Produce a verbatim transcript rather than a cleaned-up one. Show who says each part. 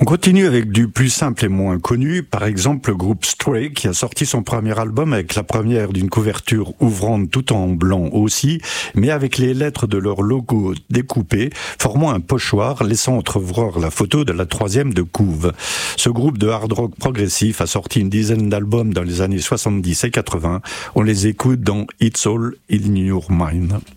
Speaker 1: continue avec du plus simple et moins connu, par exemple le groupe Stray qui a sorti son premier album avec la première d'une couverture ouvrante tout en blanc aussi, mais avec les lettres de leur logo découpées, formant un pochoir laissant entrevoir la photo de la troisième de couve. Ce groupe de hard rock progressif a sorti une dizaine d'albums dans les années soixante-dix et quatre-vingts. On les écoute dans It's All in Your Mind.